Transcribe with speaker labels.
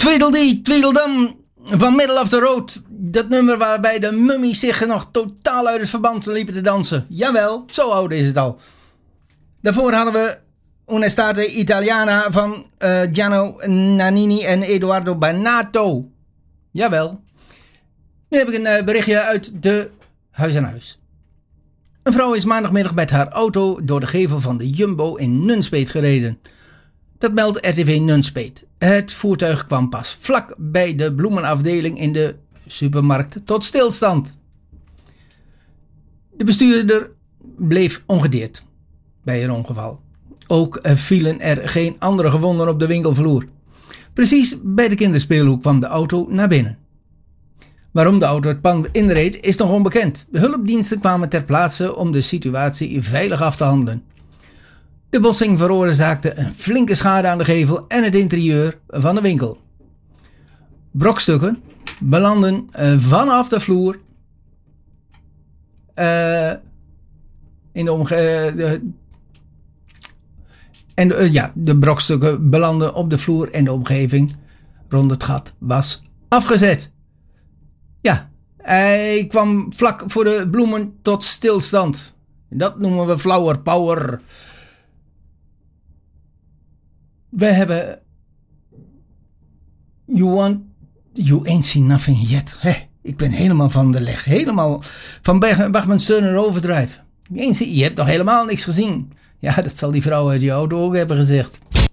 Speaker 1: Tweedledee, Tweedledum van Middle of the Road. Dat nummer waarbij de mummies zich nog totaal uit het verband liepen te dansen. Jawel, zo oud is het al. Daarvoor hadden we Un'estate Italiana van Gianno Nannini en Edoardo Banato. Jawel. Nu heb ik een berichtje uit de Huis aan Huis. Een vrouw is maandagmiddag met haar auto door de gevel van de Jumbo in Nunspeet gereden. Dat meldt RTV Nunspeet. Het voertuig kwam pas vlak bij de bloemenafdeling in de supermarkt tot stilstand. De bestuurder bleef ongedeerd bij het ongeval. Ook vielen er geen andere gewonden op de winkelvloer. Precies bij de kinderspeelhoek kwam de auto naar binnen. Waarom de auto het pand inreed is nog onbekend. De hulpdiensten kwamen ter plaatse om de situatie veilig af te handelen. De botsing veroorzaakte een flinke schade aan de gevel en het interieur van de winkel. Brokstukken belanden vanaf de vloer in de de brokstukken belanden op de vloer en de omgeving rond het gat was afgezet. Ja, hij kwam vlak voor de bloemen tot stilstand. Dat noemen we flower power. We hebben You ain't seen nothing yet. Ik ben helemaal van de leg. Helemaal van Bachman's Turner Overdrive. Je hebt nog helemaal niks gezien. Ja, dat zal die vrouw uit je auto ook hebben gezegd.